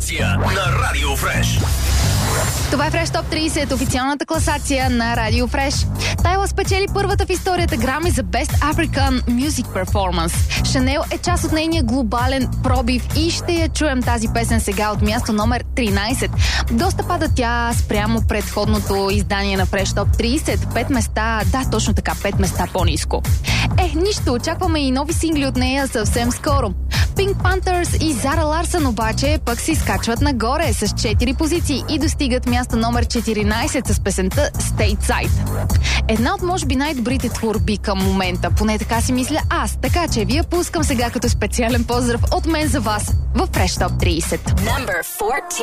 класация на Радио Фреш. Това е Fresh Top 30, официалната класация на Радио Fresh. Тайла спечели първата в историята Грами за Best African Music Performance. Шанел е част от нейния глобален пробив и ще я чуем тази песен сега от място номер 13. Доста пада тя спрямо предходното издание на Fresh Top 30. 5 места, да, точно така, 5 места по-ниско. Нищо, очакваме и нови сингли от нея съвсем скоро. Pink Panthers и Зара Ларсън обаче пък си скачват нагоре с 4 позиции и достигат място номер 14 с песента Stateside. Една от може би най-добрите творби към момента, поне така си мисля аз, така че ви я пускам сега като специален поздрав от мен за вас в Fresh Top 30.